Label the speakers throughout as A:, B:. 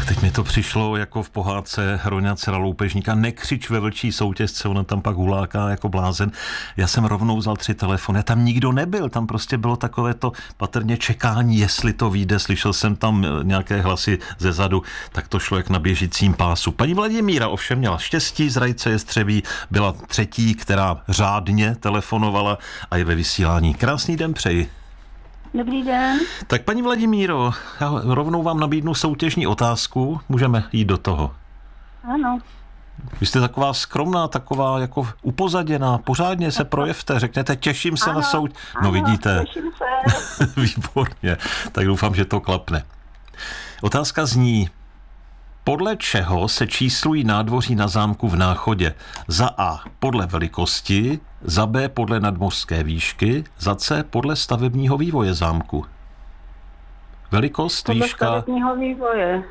A: Teď mi to přišlo jako v pohádce Hroňa dcera loupežníka. Nekřič ve vlčí soutěžce, ona tam pak huláká jako blázen. Já jsem rovnou vzal 3 telefony, tam nikdo nebyl, tam prostě bylo takové to patrně čekání, jestli to vyjde. Slyšel jsem tam nějaké hlasy ze zadu, tak to šlo jak na běžícím pásu. Paní Vladimíra ovšem měla štěstí, z Rajce Jestřebí byla 3., která řádně telefonovala a je ve vysílání. Krásný den přeji.
B: Dobrý den.
A: Tak paní Vladimíro, já rovnou vám nabídnu soutěžní otázku, můžeme jít do toho.
B: Ano.
A: Vy jste taková skromná, taková jako upozaděná, pořádně se projevte, řekněte, těším se na soutěž. No vidíte.
B: Těším se.
A: Výborně, tak doufám, že to klapne. Otázka zní, podle čeho se číslují nádvoří na zámku v Náchodě? Za A podle velikosti, za B podle nadmořské výšky, za C podle stavebního vývoje zámku. Velikost,
B: Podle
A: výška...
B: stavebního vývoje.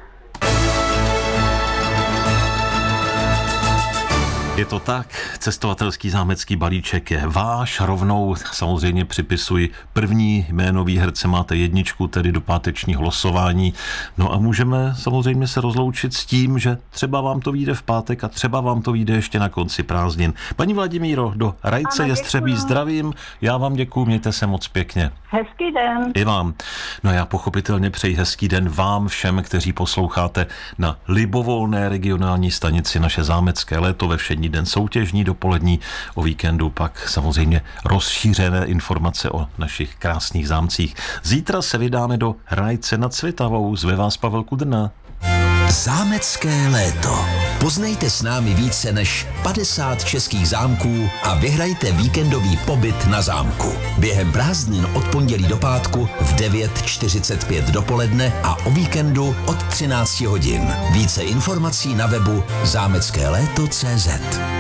A: Je to tak, cestovatelský zámecký balíček je váš, rovnou samozřejmě připisuji první jméno výherce, máte 1, tedy do pátečního losování. No a můžeme samozřejmě se rozloučit s tím, že třeba vám to vyjde v pátek a třeba vám to vyjde ještě na konci prázdnin. Paní Vladimíro, do Rajce Jestřebí zdravím, já vám děkuju, mějte se moc pěkně.
B: Hezký den.
A: I vám. No já pochopitelně přeji hezký den vám všem, kteří posloucháte na libovolné regionální stanici Naše zámecké léto ve všední den soutěžní, dopolední, o víkendu pak samozřejmě rozšířené informace o našich krásných zámcích. Zítra se vydáme do Rajce nad Svitavou. Zve vás Pavel Kudrna.
C: Zámecké léto. Poznejte s námi více než 50 českých zámků a vyhrajte víkendový pobyt na zámku. Během prázdnin od pondělí do pátku v 9:45 dopoledne a o víkendu od 13 hodin. Více informací na webu zámeckéléto.cz.